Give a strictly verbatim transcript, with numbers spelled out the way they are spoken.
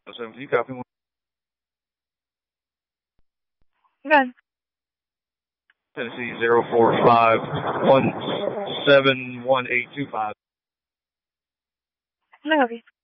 So you copy one. Good. Tennessee zero four five one seven one eight two five. Copy.